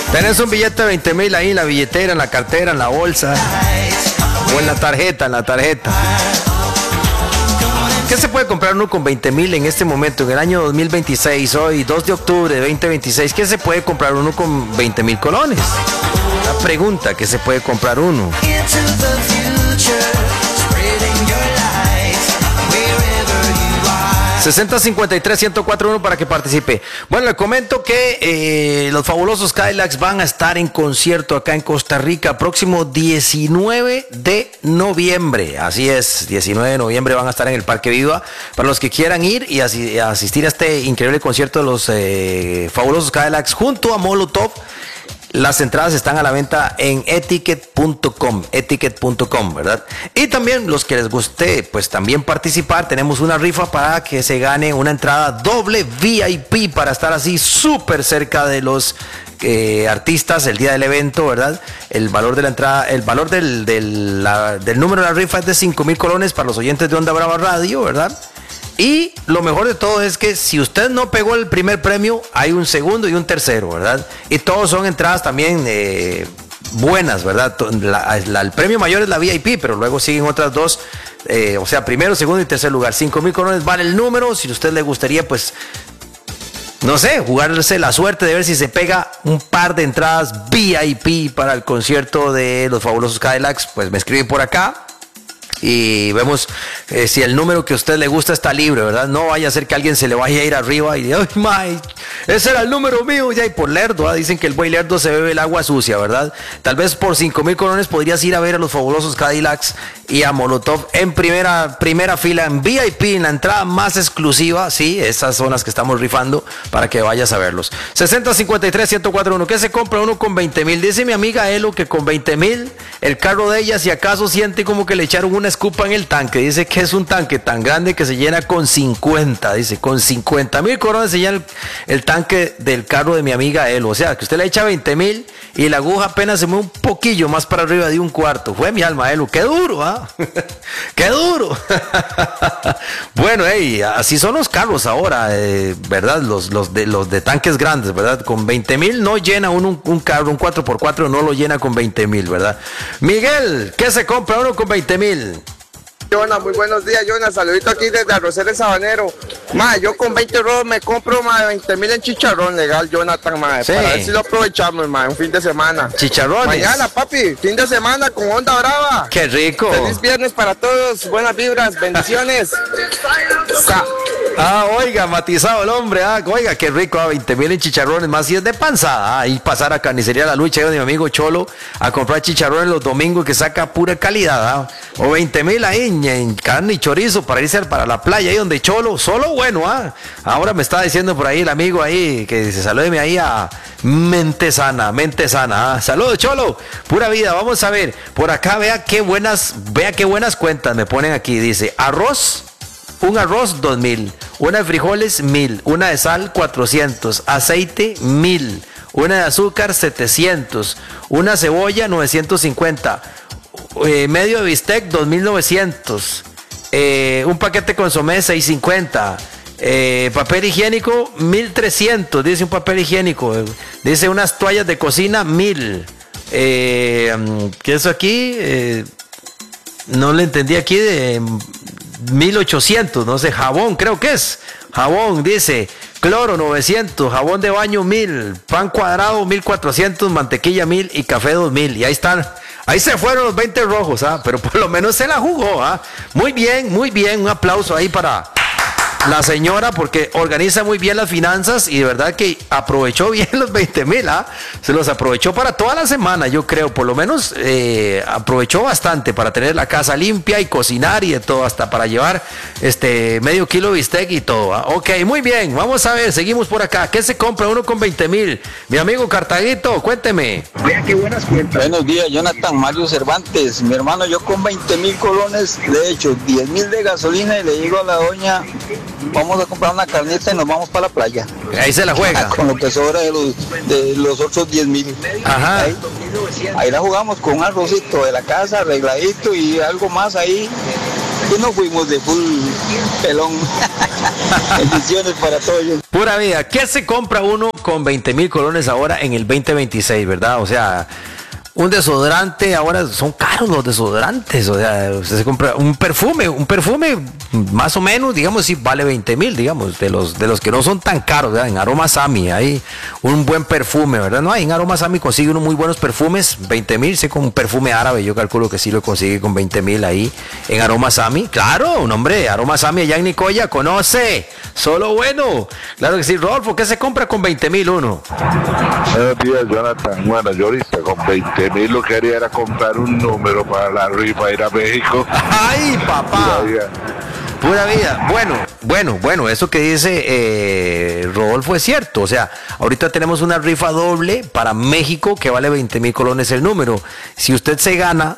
Tenés un billete de 20,000 ahí en la billetera, en la cartera, en la bolsa o en la tarjeta, ¿Qué se puede comprar uno con 20,000 en este momento, en el año 2026, hoy 2 de octubre de 2026? ¿Qué se puede comprar uno con 20,000 colones? Una pregunta, ¿qué se puede comprar uno? 6053-1041 para que participe. Bueno, le comento que los fabulosos Cadillacs van a estar en concierto acá en Costa Rica próximo 19 de noviembre. Así es, 19 de noviembre van a estar en el Parque Viva. Para los que quieran ir y asistir a este increíble concierto de los fabulosos Cadillacs junto a Molotov. Las entradas están a la venta en eticket.com, ¿verdad? Y también los que les guste, pues también participar, tenemos una rifa para que se gane una entrada doble VIP para estar así súper cerca de los artistas el día del evento, ¿verdad? El valor de la entrada, el valor del número de la rifa es de 5,000 colones para los oyentes de Onda Brava Radio, ¿verdad? Y lo mejor de todo es que si usted no pegó el primer premio, hay un segundo y un tercero, ¿verdad? Y todos son entradas también buenas, ¿verdad? El premio mayor es la VIP, pero luego siguen otras dos, o sea, primero, segundo y tercer lugar. 5,000 colones vale el número. Si a usted le gustaría, pues, no sé, jugarse la suerte de ver si se pega un par de entradas VIP para el concierto de los fabulosos Cadillacs, pues me escribe por acá. Y vemos si el número que a usted le gusta está libre, ¿verdad? No vaya a ser que alguien se le vaya a ir arriba y diga, ¡ay, my! Ese era el número mío, ya, y por lerdo, ¿verdad? Dicen que el buey lerdo se bebe el agua sucia, ¿verdad? Tal vez por 5,000 colones podrías ir a ver a los fabulosos Cadillacs y a Molotov en primera fila, en VIP, en la entrada más exclusiva, sí, esas son las que estamos rifando para que vayas a verlos. 6053-1041, ¿qué se compra uno con 20,000? Dice mi amiga Elo que con 20,000 el carro de ella, si acaso siente como que le echaron una escupa en el tanque. Dice que es un tanque tan grande que se llena con 50. Dice, con 50,000 colones se llena el tanque del carro de mi amiga Elo. O sea, que usted le echa 20,000 y la aguja apenas se mueve un poquillo más para arriba de un cuarto. Fue mi alma, Elo. ¡Qué duro, ah! ¡Qué duro! Bueno, así son los carros ahora, ¿verdad? Los de tanques grandes, ¿verdad? Con 20,000 no llena uno un carro, un 4x4 no lo llena con 20,000, ¿verdad? Miguel, ¿qué se compra uno con 20,000? Jonas, muy buenos días, Jonas. Saludito aquí desde Arrocero de Sabanero. Yo con 20 euros me compro 20,000 en chicharrón legal, Jonathan, sí. Para ver si lo aprovechamos, un fin de semana. Chicharrones. Mañana, papi, fin de semana con Onda Brava. ¡Qué rico! Feliz viernes para todos, buenas vibras, bendiciones. Oiga, matizado el hombre, oiga, qué rico, 20,000 en chicharrones, más si es de panzada, y pasar a Carnicería La Lucha, de mi amigo Cholo, a comprar chicharrones los domingos que saca pura calidad, o 20,000 ahí en carne y chorizo para irse para la playa, ahí donde Cholo, solo bueno, ahora me está diciendo por ahí el amigo ahí, que dice, salúdeme ahí a Mente Sana, saludos Cholo, pura vida. Vamos a ver, por acá vea qué buenas cuentas me ponen aquí, dice, un arroz 2,000, una de frijoles 1,000, una de sal 400, aceite 1,000, una de azúcar 700, una cebolla 950, medio de bistec 2,900, un paquete de consomé 650, papel higiénico 1,300, dice un papel higiénico, dice unas toallas de cocina 1,000, ¿qué es eso aquí? No le entendí aquí de 1,800, no sé, jabón, creo que es jabón, dice, cloro 900, jabón de baño 1,000, pan cuadrado 1,400, mantequilla 1,000 y café 2,000, y ahí están, ahí se fueron los 20 rojos, pero por lo menos se la jugó, muy bien, un aplauso ahí para la señora, porque organiza muy bien las finanzas y de verdad que aprovechó bien los 20,000, se los aprovechó para toda la semana, yo creo, por lo menos aprovechó bastante para tener la casa limpia y cocinar y de todo, hasta para llevar medio kilo de bistec y todo, Ok, muy bien, vamos a ver, seguimos por acá. ¿Qué se compra uno con 20,000? Mi amigo Cartaguito, cuénteme. Vea qué buenas cuentas. Buenos días, Jonathan, Mario Cervantes, mi hermano, yo con 20,000 colones le he hecho 10,000 de gasolina y le digo a la doña, vamos a comprar una carnita y nos vamos para la playa. Ahí se la juega. Con lo que sobra de los otros 10,000. Ajá. Ahí la jugamos con un arrocito de la casa arregladito y algo más ahí. pues no fuimos de full pelón. Bendiciones para todos. Pura vida. ¿Qué se compra uno con 20,000 colones ahora en el 2026, verdad? O sea, un desodorante, ahora son caros los desodorantes, o sea, usted se compra un perfume más o menos, digamos, sí vale 20,000, digamos, de los que no son tan caros, ¿verdad? En Aroma Sami hay un buen perfume, ¿verdad? No, en Aroma Sami consigue unos muy buenos perfumes, 20,000, sé con un perfume árabe, yo calculo que sí lo consigue con 20,000 ahí en Aroma Sami. Claro, un hombre, Aroma Sami allá en Nicoya, conoce, solo bueno. Claro que sí. Rodolfo, ¿qué se compra con 20,000 uno? Buenos días, Jonathan. Bueno, yo ahorita con 20,000 lo que haría era comprar un número para la rifa, ir a México. ¡Ay, papá! Pura vida. Bueno, eso que dice Rodolfo es cierto. O sea, ahorita tenemos una rifa doble para México que vale 20,000 colones el número. Si usted se gana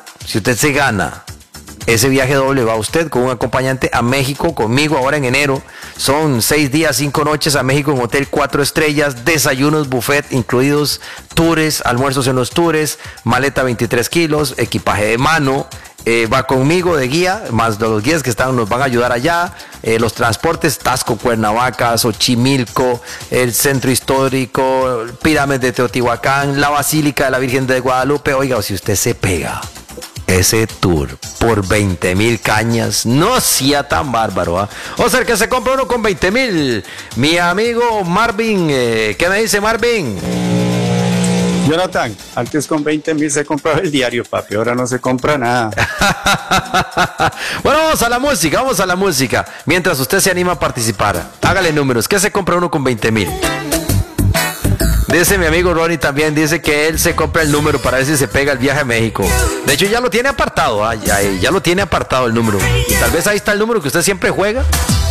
ese viaje doble, va usted con un acompañante a México conmigo ahora en enero. Son 6 días, 5 noches a México en hotel 4 estrellas, desayunos, buffet incluidos, tours, almuerzos en los tours, maleta 23 kilos, equipaje de mano. Va conmigo de guía, más de los guías que nos van a ayudar allá, los transportes, Taxco, Cuernavaca, Xochimilco, el centro histórico, pirámides de Teotihuacán, la Basílica de la Virgen de Guadalupe. Oiga, si usted se pega ese tour por 20,000 cañas, no sea tan bárbaro, ¿eh? O sea, que se compra uno con 20,000. Mi amigo Marvin, ¿qué me dice Marvin? Jonathan, antes con 20,000 se compraba el diario, papi, ahora no se compra nada. Bueno, vamos a la música. Mientras usted se anima a participar, hágale números. ¿Qué se compra uno con 20,000? Dice mi amigo Ronnie también, dice que él se compra el número para ver si se pega el viaje a México. De hecho ya lo tiene apartado, ya lo tiene apartado el número. Y tal vez ahí está el número que usted siempre juega.